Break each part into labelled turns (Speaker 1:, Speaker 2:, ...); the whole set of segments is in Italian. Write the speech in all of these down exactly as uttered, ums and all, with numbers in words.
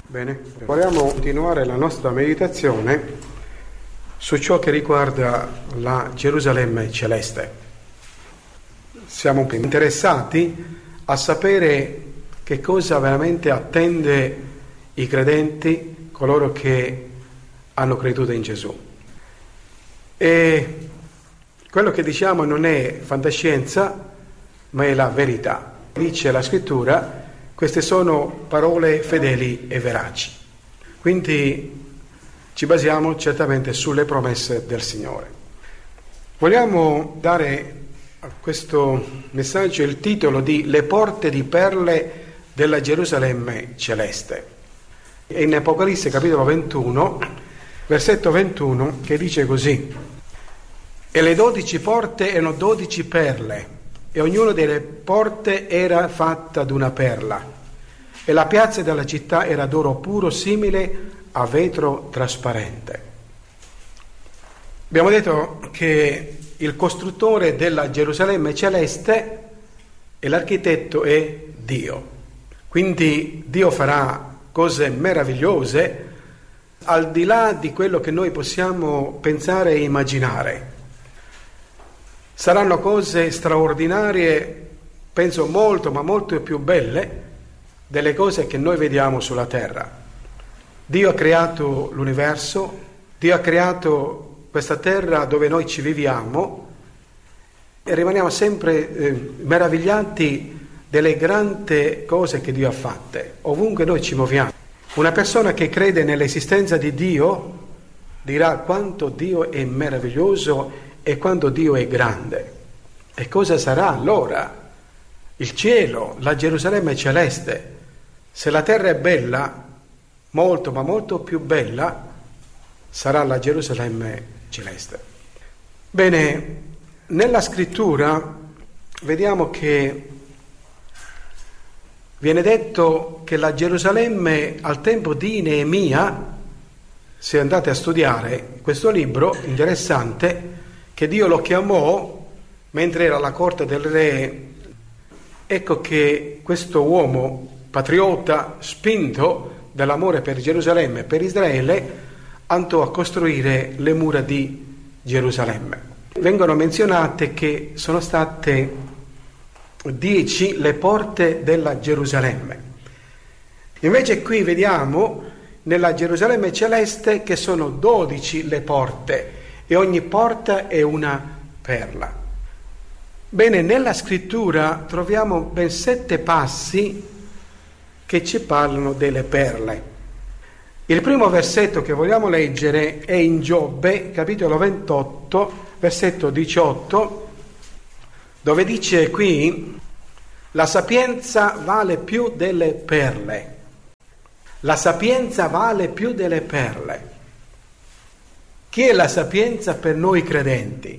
Speaker 1: Bene, vogliamo continuare la nostra meditazione su ciò che riguarda la Gerusalemme celeste. Siamo interessati a sapere che cosa veramente attende i credenti, coloro che hanno creduto in Gesù. E quello che diciamo non è fantascienza, ma è la verità. Dice la Scrittura: queste sono parole fedeli e veraci. Quindi ci basiamo certamente sulle promesse del Signore. Vogliamo dare a questo messaggio il titolo di Le porte di perle della Gerusalemme celeste. È in Apocalisse capitolo ventuno, versetto ventuno, che dice così: e le dodici porte erano dodici perle, e ognuna delle porte era fatta d'una perla, e la piazza della città era d'oro puro, simile a vetro trasparente. Abbiamo detto che il costruttore della Gerusalemme celeste e l'architetto è Dio. Quindi Dio farà cose meravigliose al di là di quello che noi possiamo pensare e immaginare. Saranno cose straordinarie, penso molto, ma molto più belle delle cose che noi vediamo sulla terra. Dio ha creato l'universo, Dio ha creato questa terra dove noi ci viviamo e rimaniamo sempre eh, meravigliati delle grandi cose che Dio ha fatte, ovunque noi ci muoviamo. Una persona che crede nell'esistenza di Dio dirà quanto Dio è meraviglioso e quando Dio è grande. E cosa sarà allora il cielo, la Gerusalemme celeste? Se la terra è bella, molto ma molto più bella sarà la Gerusalemme celeste. Bene, nella Scrittura vediamo che viene detto che la Gerusalemme al tempo di Neemia, se andate a studiare questo libro interessante, che Dio lo chiamò mentre era alla corte del re, ecco che questo uomo patriota, spinto dall'amore per Gerusalemme e per Israele, andò a costruire le mura di Gerusalemme. Vengono menzionate che sono state dieci le porte della Gerusalemme. Invece qui vediamo nella Gerusalemme celeste che sono dodici le porte, e ogni porta è una perla. Bene, nella Scrittura troviamo ben sette passi che ci parlano delle perle. Il primo versetto che vogliamo leggere è in Giobbe, capitolo ventotto, versetto diciotto, dove dice qui: la sapienza vale più delle perle. La sapienza vale più delle perle. Chi è la sapienza per noi credenti?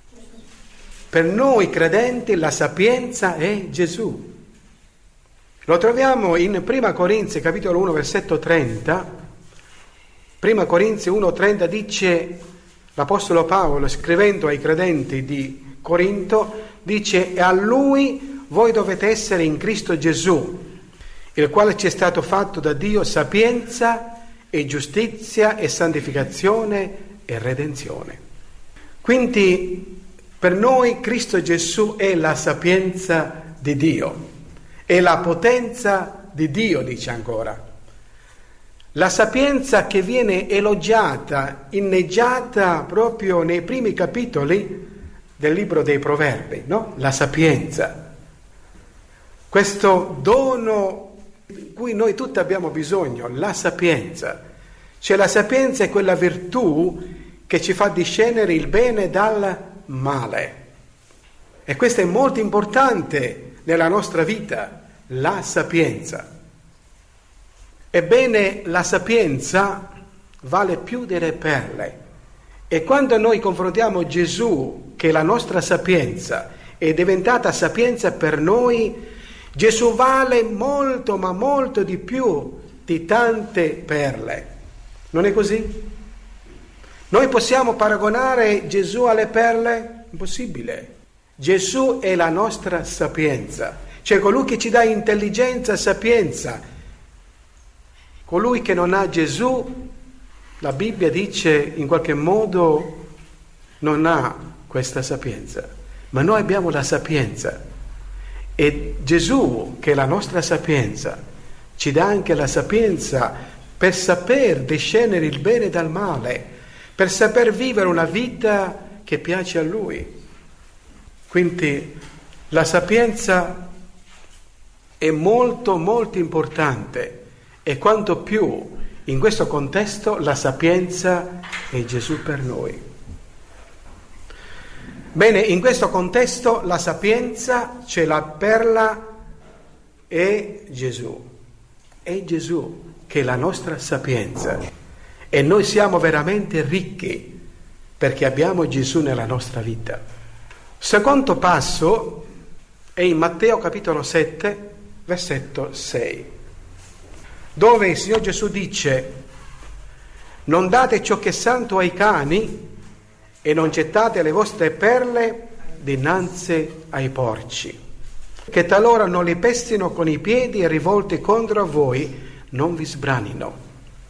Speaker 1: Per noi credenti la sapienza è Gesù. Lo troviamo in Prima Corinzi, capitolo uno, versetto trenta. Prima Corinzi uno trenta dice, l'Apostolo Paolo, scrivendo ai credenti di Corinto, dice: e a Lui voi dovete essere in Cristo Gesù, il quale ci è stato fatto da Dio sapienza e giustizia e santificazione e redenzione. Quindi per noi Cristo Gesù è la sapienza di Dio, è la potenza di Dio, dice ancora. La sapienza che viene elogiata, inneggiata proprio nei primi capitoli del libro dei Proverbi, no? La sapienza. Questo dono di cui noi tutti abbiamo bisogno, la sapienza. Cioè la sapienza è quella virtù che ci fa discernere il bene dal male. E questo è molto importante nella nostra vita, la sapienza. Ebbene, la sapienza vale più delle perle. E quando noi confrontiamo Gesù, che è la nostra sapienza, è diventata sapienza per noi, Gesù vale molto, ma molto di più di tante perle. Non è così? Noi possiamo paragonare Gesù alle perle? Impossibile. Gesù è la nostra sapienza, cioè colui che ci dà intelligenza e sapienza. Colui che non ha Gesù, la Bibbia dice in qualche modo, non ha questa sapienza, ma noi abbiamo la sapienza e Gesù, che è la nostra sapienza, ci dà anche la sapienza per saper discernere il bene dal male, per saper vivere una vita che piace a Lui. Quindi la sapienza è molto molto importante e quanto più in questo contesto la sapienza è Gesù per noi. Bene, in questo contesto la sapienza, c'è la perla, è Gesù. È Gesù che è la nostra sapienza e noi siamo veramente ricchi perché abbiamo Gesù nella nostra vita. Secondo passo è in Matteo capitolo sette, versetto sei, dove il Signore Gesù dice: non date ciò che è santo ai cani e non gettate le vostre perle dinanzi ai porci, che talora non li pestino con i piedi e rivolti contro voi non vi sbranino.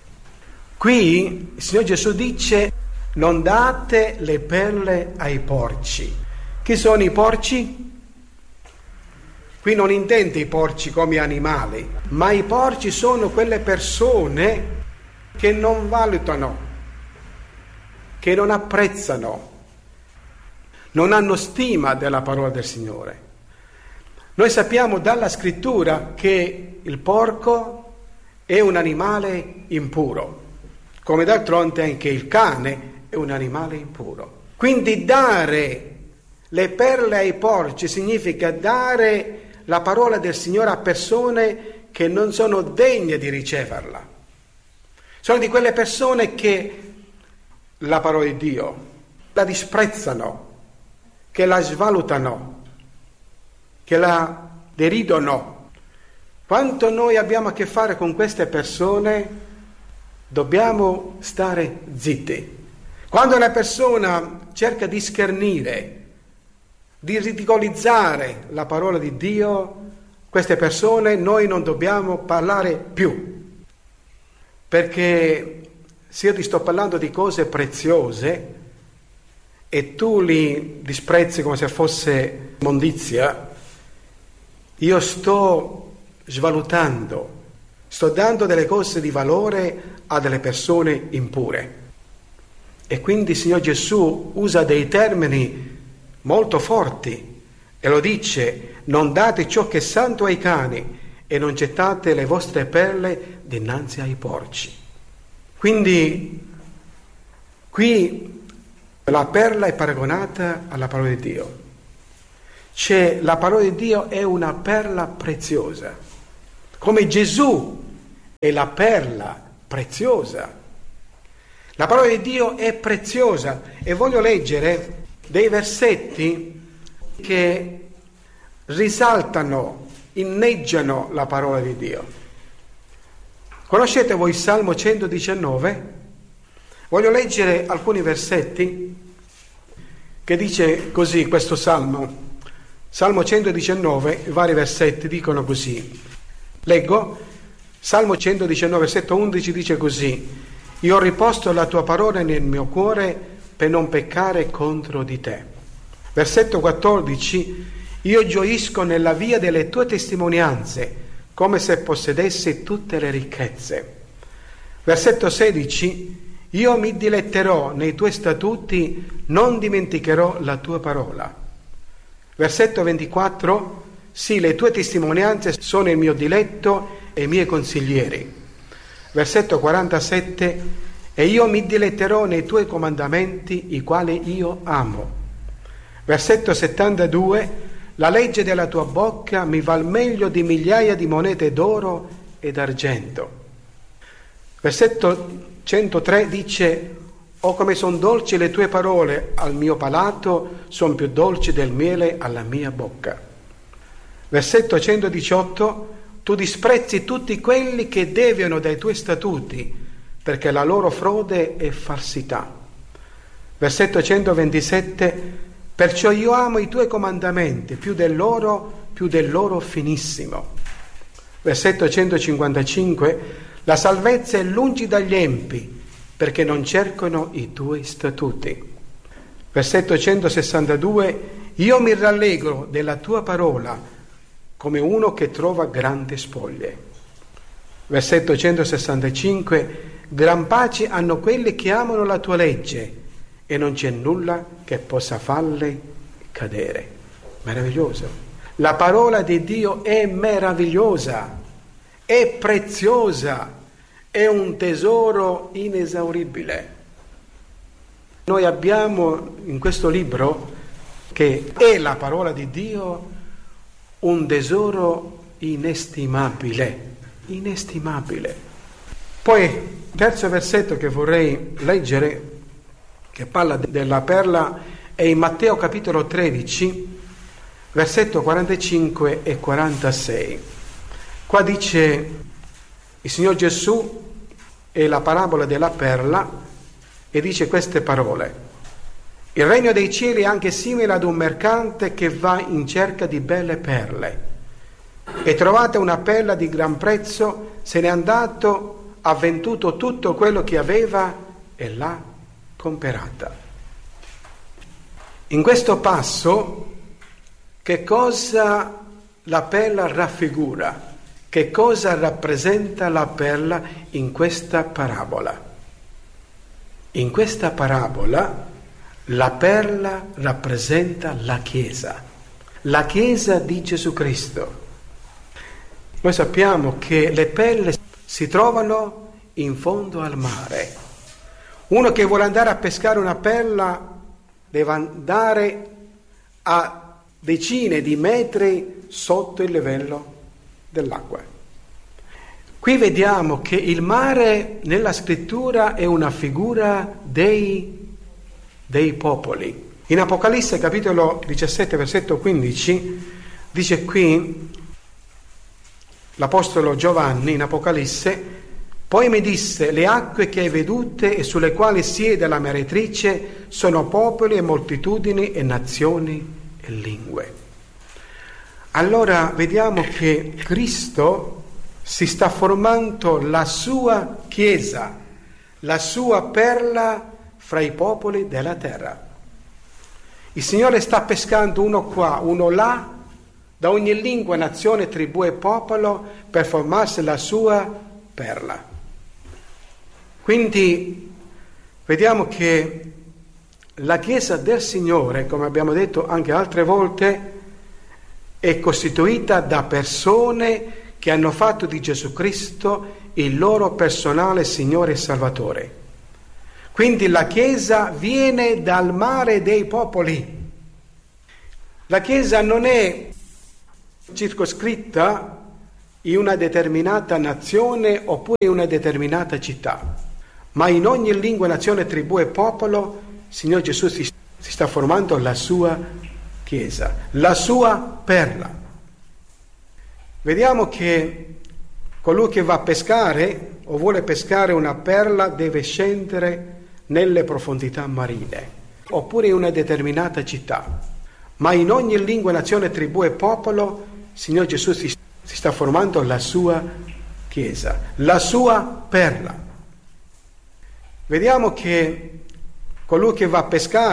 Speaker 1: Qui il Signore Gesù dice: non date le perle ai porci. Chi sono i porci? Qui non intende i porci come animali, ma i porci sono quelle persone che non valutano, che non apprezzano, non hanno stima della parola del Signore. Noi sappiamo dalla scrittura che il porco è un animale impuro, come d'altronde anche il cane è un animale impuro. Quindi dare le perle ai porci significa dare la parola del Signore a persone che non sono degne di riceverla. Sono di quelle persone che la parola di Dio la disprezzano, che la svalutano, che la deridono. Quanto noi abbiamo a che fare con queste persone, dobbiamo stare zitti. Quando una persona cerca di schernire, di ridicolizzare la parola di Dio, queste persone noi non dobbiamo parlare più, perché se io ti sto parlando di cose preziose e tu li disprezzi come se fosse immondizia, io sto svalutando, sto dando delle cose di valore a delle persone impure. E quindi il Signore Gesù usa dei termini molto forti e lo dice: non date ciò che è santo ai cani e non gettate le vostre perle dinanzi ai porci. Quindi qui la perla è paragonata alla parola di Dio. C'è, la parola di Dio è una perla preziosa, come Gesù è la perla preziosa. La parola di Dio è preziosa e voglio leggere dei versetti che risaltano, inneggiano la parola di Dio. Conoscete voi il Salmo centodiciannove? Voglio leggere alcuni versetti che dice così questo Salmo. Salmo centodiciannove, vari versetti dicono così. Leggo, Salmo centodiciannove, versetto undici dice così: io ho riposto la tua parola nel mio cuore per non peccare contro di te. Versetto quattordici: io gioisco nella via delle tue testimonianze, come se possedessi tutte le ricchezze. Versetto sedici: io mi diletterò nei tuoi statuti, non dimenticherò la tua parola. Versetto ventiquattro: sì, le tue testimonianze sono il mio diletto e i miei consiglieri. Versetto quarantasette: e io mi diletterò nei tuoi comandamenti, i quali io amo. Versetto settantadue: la legge della tua bocca mi val meglio di migliaia di monete d'oro ed argento. Versetto centotré dice: oh, come son dolci le tue parole al mio palato, son più dolci del miele alla mia bocca. Versetto centodiciotto: tu disprezzi tutti quelli che deviano dai tuoi statuti, perché la loro frode è falsità. Versetto centoventisette: perciò io amo i tuoi comandamenti più dell'oro, più dell'oro finissimo. Versetto centocinquantacinque: La salvezza è lungi dagli empi, perché non cercano i tuoi statuti. Versetto centosessantadue, io mi rallegro della tua parola come uno che trova grandi spoglie. Versetto centosessantacinque, gran pace hanno quelli che amano la tua legge e non c'è nulla che possa farle cadere. Meraviglioso. La parola di Dio è meravigliosa, è preziosa, è un tesoro inesauribile. Noi abbiamo in questo libro, che è la parola di Dio, un tesoro inestimabile, inestimabile. Poi, il terzo versetto che vorrei leggere, che parla della perla, è in Matteo capitolo tredici, versetto quarantacinque e quarantasei. Qua dice il Signor Gesù, è la parabola della perla, e dice queste parole: il regno dei cieli è anche simile ad un mercante che va in cerca di belle perle, e trovata una perla di gran prezzo, se n'è andato, ha venduto tutto quello che aveva e l'ha comperata. In questo passo, che cosa la perla raffigura? Che cosa rappresenta la perla in questa parabola? In questa parabola la perla rappresenta la Chiesa, la Chiesa di Gesù Cristo. Noi sappiamo che le perle si trovano in fondo al mare. Uno che vuole andare a pescare una perla deve andare a decine di metri sotto il livello dell'acqua. Qui vediamo che il mare nella scrittura è una figura dei, dei popoli. In Apocalisse capitolo diciassette versetto quindici dice qui l'Apostolo Giovanni in Apocalisse: poi mi disse, le acque che hai vedute e sulle quali siede la meretrice sono popoli e moltitudini e nazioni e lingue. Allora vediamo che Cristo si sta formando la sua Chiesa, la sua perla fra i popoli della terra. Il Signore sta pescando uno qua, uno là, da ogni lingua, nazione, tribù e popolo, per formarsi la sua perla. Quindi vediamo che la Chiesa del Signore, come abbiamo detto anche altre volte, è costituita da persone che hanno fatto di Gesù Cristo il loro personale Signore e Salvatore. Quindi la Chiesa viene dal mare dei popoli. La Chiesa non è circoscritta in una determinata nazione oppure in una determinata città, ma in ogni lingua, nazione, tribù e popolo, il Signore Gesù si, si sta formando la sua Chiesa, la sua perla. Vediamo che colui che va a pescare o vuole pescare una perla deve scendere nelle profondità marine, oppure in una determinata città. Ma in ogni lingua, nazione, tribù e popolo, il Signore Gesù si, si sta formando la sua Chiesa, la sua perla. Vediamo che colui che va a pescare